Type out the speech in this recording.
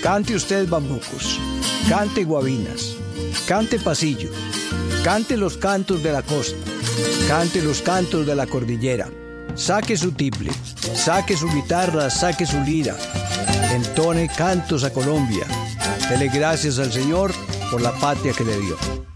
Cante usted bambucos, cante guabinas, cante pasillo, cante los cantos de la costa, cante los cantos de la cordillera. Saque su tiple, saque su guitarra, saque su lira, entone cantos a Colombia. Dele gracias al Señor por la patria que le dio.